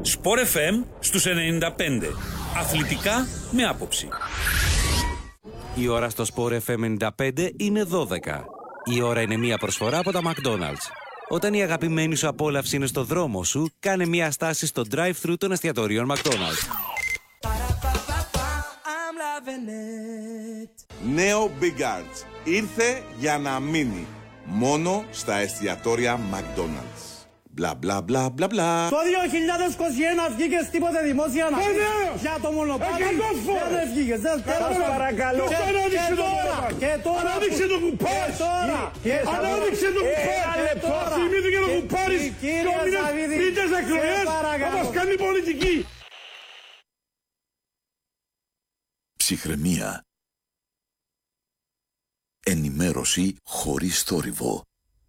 Sport FM στους 95. Αθλητικά με άποψη. Η ώρα στο Sport FM 95 είναι 12. Η ώρα είναι μια προσφορά από τα McDonald's. Όταν η αγαπημένη σου απόλαυση είναι στο δρόμο σου, κάνε μια στάση στο drive-thru των εστιατορίων McDonald's. Νέο Big Arts. Ήρθε για να μείνει. Μόνο στα εστιατόρια McDonald's. Μπλα μπλα μπλα μπλα μπλα. Το 2021 βγήκες τίποτε δημόσια να πεις για το μονοπάτι. Δεν βγήκες. Σας παρακαλώ. Και τώρα. Ανάδειξε το κουπάρι. Ανάδειξε το κουπάρι. Θυμήθηκε το κουπάρι. Και μήνες πριν τις εκλογές θα μας κάνει πολιτική. Ψυχραιμία. Ενημέρωση χωρίς θόρυβο.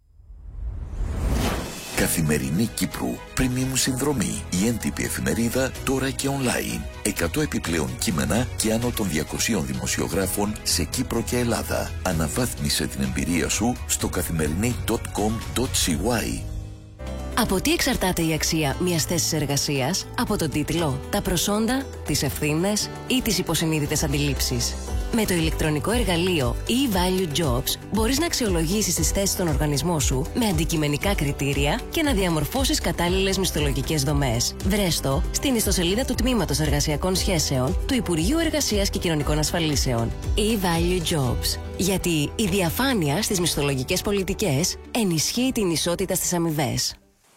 Καθημερινή Κύπρου, premium συνδρομή. Η έντυπη εφημερίδα τώρα και online. 100 επιπλέον κείμενα και άνω των 200 δημοσιογράφων σε Κύπρο και Ελλάδα. Αναβάθμισε την εμπειρία σου στο καθημερινή.com.cy. Από τι εξαρτάται η αξία μιας θέσης εργασίας? Από τον τίτλο, τα προσόντα, τις ευθύνες ή τις υποσυνείδητες αντιλήψεις. Με το ηλεκτρονικό εργαλείο e-Value Jobs μπορείς να αξιολογήσεις τις θέσεις στον οργανισμό σου με αντικειμενικά κριτήρια και να διαμορφώσεις κατάλληλες μισθολογικές δομές. Βρες το στην ιστοσελίδα του Τμήματος Εργασιακών Σχέσεων του Υπουργείου Εργασίας και Κοινωνικών Ασφαλίσεων. e-Value Jobs. Γιατί η διαφάνεια στις μισθολογικές πολιτικές ενισχύει την ισότητα στις αμοιβές.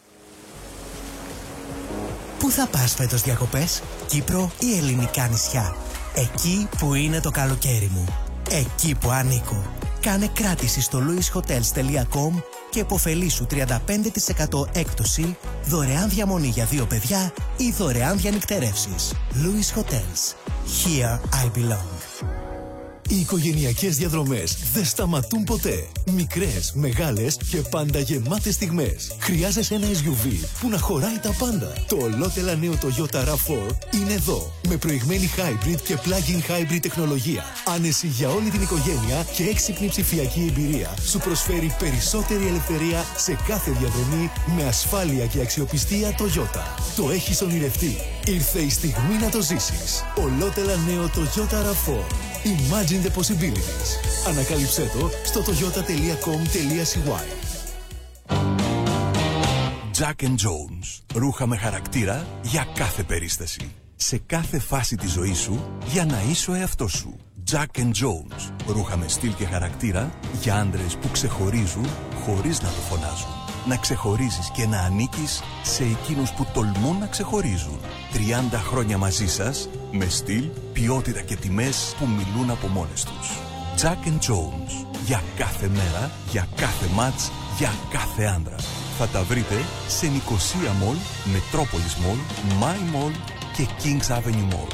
Πού θα πας φέτος διακοπές? Κύπρο ή ελληνικά νησιά? Εκεί που είναι το καλοκαίρι μου. Εκεί που ανήκω. Κάνε κράτηση στο louishotels.com και υποφελήσου 35% έκπτωση, δωρεάν διαμονή για 2 παιδιά ή δωρεάν διανυκτερεύσεις. Louis Hotels. Here I belong. Οι οικογενειακές διαδρομές δεν σταματούν ποτέ. Μικρές, μεγάλες και πάντα γεμάτες στιγμές. Χρειάζεσαι ένα SUV που να χωράει τα πάντα. Το ολότελα νέο Toyota RAV4 είναι εδώ. Με προηγμένη hybrid και plug-in hybrid τεχνολογία. Άνεση για όλη την οικογένεια και έξυπνη ψηφιακή εμπειρία. Σου προσφέρει περισσότερη ελευθερία σε κάθε διαδρομή με ασφάλεια και αξιοπιστία Toyota. Το έχεις ονειρευτεί. Ήρθε η στιγμή να το ζήσεις. Ολότελα νέο Toyota RAV4. Imagine the possibilities. Ανακάλυψέ το στο toyota.com.cy. Jack & Jones. Ρούχα με χαρακτήρα για κάθε περίσταση. Σε κάθε φάση της ζωής σου για να είσαι ο εαυτός σου. Jack & Jones. Ρούχα με στυλ και χαρακτήρα για άντρες που ξεχωρίζουν χωρίς να το φωνάζουν. Να ξεχωρίζεις και να ανήκεις σε εκείνους που τολμούν να ξεχωρίζουν. 30 χρόνια μαζί σας, με στυλ, ποιότητα και τιμές που μιλούν από μόνες τους. Jack & Jones. Για κάθε μέρα, για κάθε μάτς, για κάθε άντρα. Θα τα βρείτε σε Νικοσία Mall, Metropolis Mall, My Mall και Kings Avenue Mall.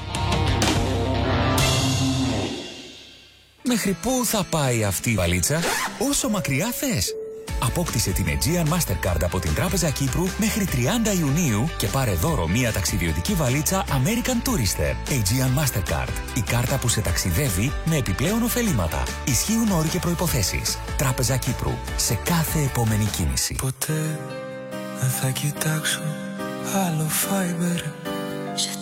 Μέχρι πού θα πάει αυτή η βαλίτσα? Όσο μακριά θες. Απόκτησε την Aegean Mastercard από την Τράπεζα Κύπρου μέχρι 30 Ιουνίου και πάρε δώρο μία ταξιδιωτική βαλίτσα American Tourister. Aegean Mastercard. Η κάρτα που σε ταξιδεύει με επιπλέον ωφελήματα. Ισχύουν όροι και προϋποθέσεις. Τράπεζα Κύπρου. Σε κάθε επόμενη κίνηση. Ποτέ δεν θα κοιτάξω άλλο Fiber.